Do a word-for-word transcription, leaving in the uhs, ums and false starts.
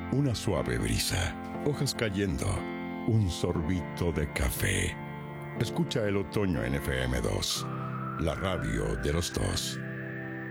una suave brisa, hojas cayendo, un sorbito de café. Escucha el otoño en F M dos, la radio de los dos.